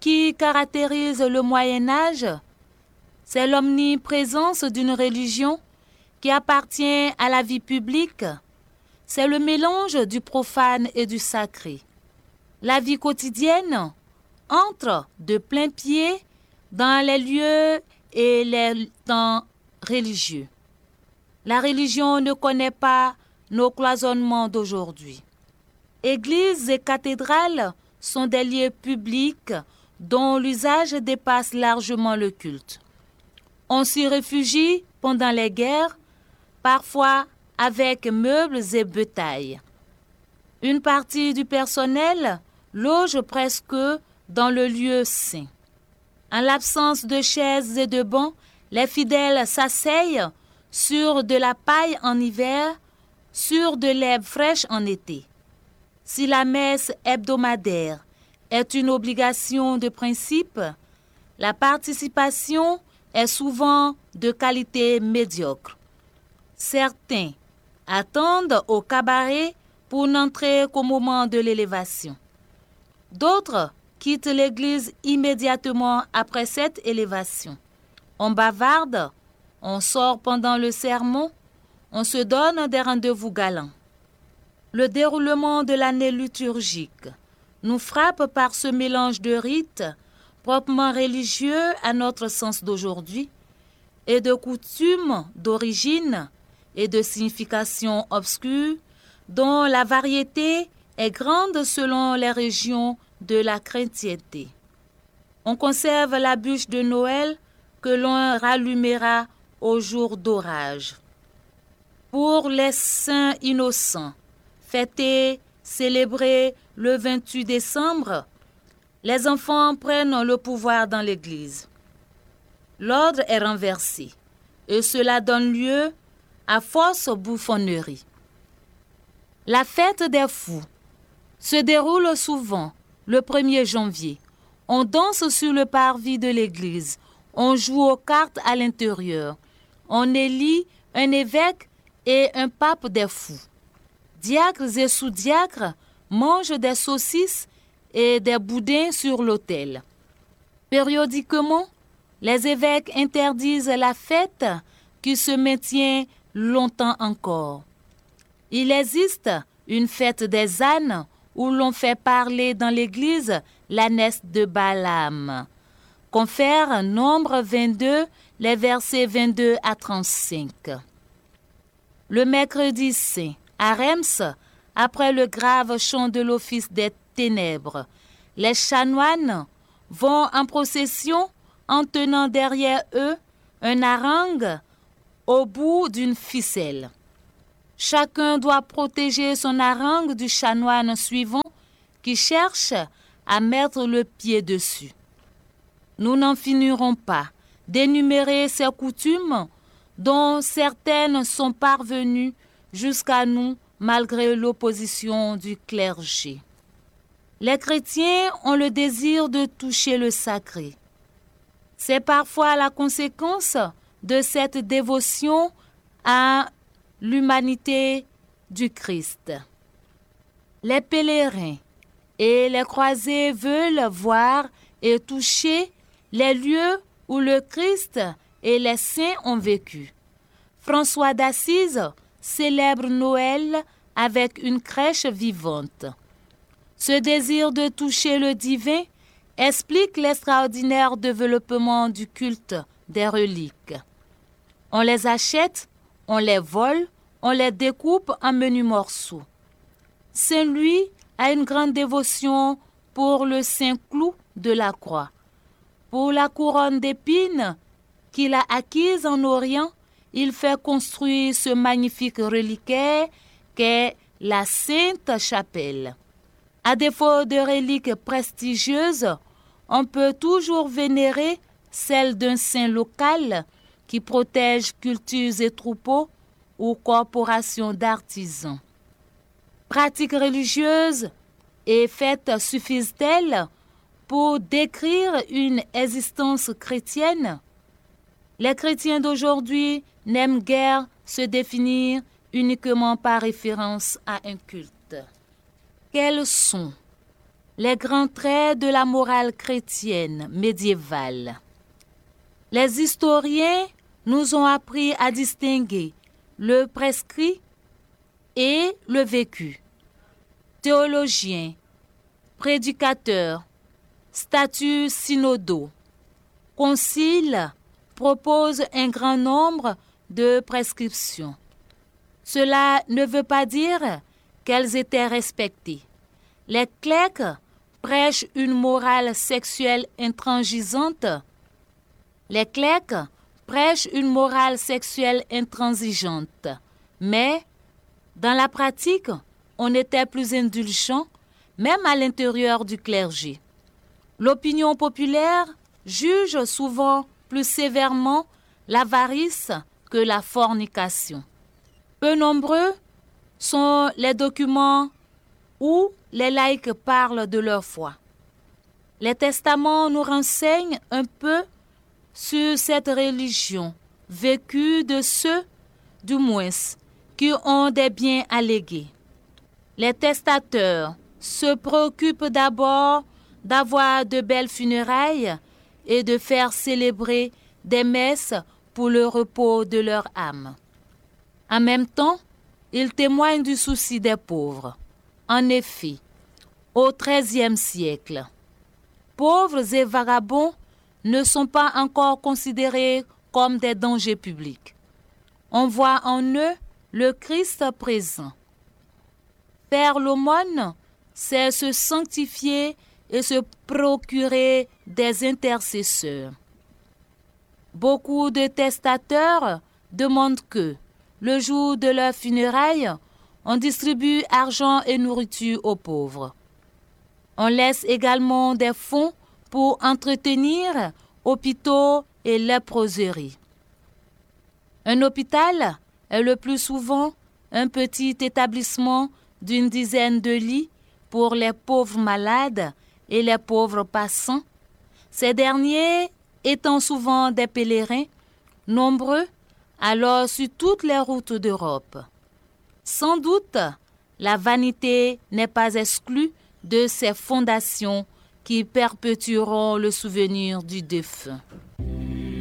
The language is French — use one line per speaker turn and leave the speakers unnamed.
qui caractérise le Moyen Âge, c'est l'omniprésence d'une religion qui appartient à la vie publique. C'est le mélange du profane et du sacré. La vie quotidienne entre de plein pied dans les lieux et les temps religieux. La religion ne connaît pas nos cloisonnements d'aujourd'hui. Églises et cathédrales sont des lieux publics dont l'usage dépasse largement le culte. On s'y réfugie pendant les guerres, parfois avec meubles et bétail. Une partie du personnel loge presque dans le lieu saint. En l'absence de chaises et de bancs, les fidèles s'asseyent sur de la paille en hiver, sur de l'herbe fraîche en été. Si la messe hebdomadaire est une obligation de principe, la participation est souvent de qualité médiocre. Certains attendent au cabaret pour n'entrer qu'au moment de l'élévation. D'autres quittent l'église immédiatement après cette élévation. On bavarde, on sort pendant le sermon, on se donne des rendez-vous galants. Le déroulement de l'année liturgique nous frappe par ce mélange de rites proprement religieux à notre sens d'aujourd'hui et de coutumes d'origine et de signification obscure dont la variété est grande selon les régions de la chrétienté. On conserve la bûche de Noël que l'on rallumera au jour d'orage. Pour les saints innocents, fêtés, célébrés le 28 décembre, les enfants prennent le pouvoir dans l'Église. L'ordre est renversé et cela donne lieu à fausse bouffonnerie. La fête des fous se déroule souvent le 1er janvier. On danse sur le parvis de l'église. On joue aux cartes à l'intérieur. On élit un évêque et un pape des fous. Diacres et sous-diacres mangent des saucisses et des boudins sur l'autel. Périodiquement, les évêques interdisent la fête qui se maintient longtemps encore. Il existe une fête des ânes où l'on fait parler dans l'église l'ânesse de Balaam. Confère Nombre 22, les versets 22 à 35. Le mercredi saint, à Reims, après le grave chant de l'office des ténèbres, les chanoines vont en procession en tenant derrière eux un harangue au bout d'une ficelle. Chacun doit protéger son harangue du chanoine suivant qui cherche à mettre le pied dessus. Nous n'en finirons pas d'énumérer ces coutumes dont certaines sont parvenues jusqu'à nous malgré l'opposition du clergé. Les chrétiens ont le désir de toucher le sacré. C'est parfois la conséquence de cette dévotion à l'humanité du Christ. Les pèlerins et les croisés veulent voir et toucher les lieux où le Christ et les saints ont vécu. François d'Assise célèbre Noël avec une crèche vivante. Ce désir de toucher le divin explique l'extraordinaire développement du culte des reliques. On les achète, on les vole, on les découpe en menus morceaux. Saint Louis a une grande dévotion pour le saint clou de la croix. Pour la couronne d'épines qu'il a acquise en Orient, il fait construire ce magnifique reliquaire qu'est la Sainte Chapelle. À défaut de reliques prestigieuses, on peut toujours vénérer celle d'un saint local qui protège cultures et troupeaux ou corporations d'artisans. Pratiques religieuses et fêtes suffisent-elles pour décrire une existence chrétienne? Les chrétiens d'aujourd'hui n'aiment guère se définir uniquement par référence à un culte. Quels sont les grands traits de la morale chrétienne médiévale. Les historiens nous ont appris à distinguer le prescrit et le vécu. Théologiens, prédicateurs, statuts synodaux, conciles proposent un grand nombre de prescriptions. Cela ne veut pas dire qu'elles étaient respectées. Les clercs prêchent une morale sexuelle intransigeante. Les clercs prêchent une morale sexuelle intransigeante, mais dans la pratique, on était plus indulgent, même à l'intérieur du clergé. L'opinion populaire juge souvent plus sévèrement l'avarice que la fornication. Peu nombreux sont les documents où les laïcs parlent de leur foi. Les testaments nous renseignent un peu sur cette religion vécue de ceux, du moins, qui ont des biens à léguer. Les testateurs se préoccupent d'abord d'avoir de belles funérailles et de faire célébrer des messes pour le repos de leur âme. En même temps, ils témoignent du souci des pauvres. En effet, au XIIIe siècle, pauvres et vagabonds ne sont pas encore considérés comme des dangers publics. On voit en eux le Christ présent. Faire l'aumône, c'est se sanctifier et se procurer des intercesseurs. Beaucoup de testateurs demandent que, le jour de leur funérailles, on distribue argent et nourriture aux pauvres. On laisse également des fonds pour entretenir hôpitaux et léproseries. Un hôpital est le plus souvent un petit établissement d'une dizaine de lits pour les pauvres malades et les pauvres passants, ces derniers étant souvent des pèlerins, nombreux alors sur toutes les routes d'Europe. Sans doute, la vanité n'est pas exclue de ces fondations qui perpétueront le souvenir du défunt.